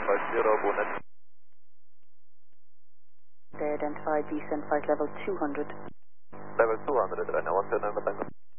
50, bonnet. They identified descent flight level 200. Level 200, Renner 129 Tango.